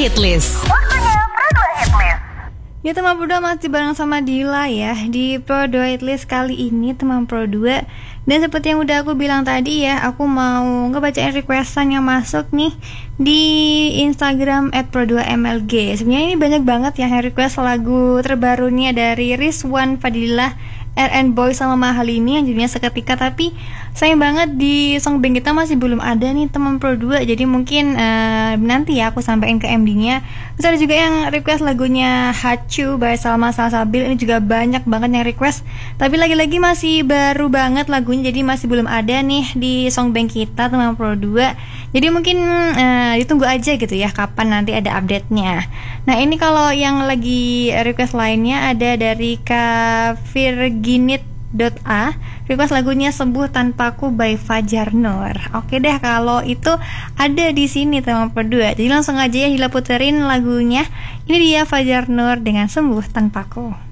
Hitlist. Waktunya Pro 2 Hitlist. Ya teman Pro 2 masih bareng sama Dila ya di Pro 2 Hitlist kali ini teman Pro 2. Dan seperti yang udah aku bilang tadi ya, aku mau ngebacain requestan yang masuk nih di Instagram @pro2mlg. Sebenarnya ini banyak banget ya yang request lagu terbarunya dari Rizwan Fadilah, RN Boy sama Mahalini yang judulnya Seketika. Tapi sayang banget di Songbank kita masih belum ada nih teman Pro 2. Jadi mungkin nanti ya aku sampaikan ke MD-nya. Terus ada juga yang request lagunya Hachu by Salma Salsabil. Ini juga banyak banget yang request. Tapi lagi-lagi masih baru banget lagunya, jadi masih belum ada nih di Songbank kita teman Pro 2. Jadi mungkin ditunggu aja gitu ya kapan nanti ada update-nya. Nah ini kalau yang lagi request lainnya ada dari Virginit.a, request lagunya Sembuh Tanpaku by Fajar Nur. Oke deh kalau itu ada di sini teman Pro 2. Jadi langsung aja ya Hila puterin lagunya. Ini dia Fajar Nur dengan Sembuh Tanpaku.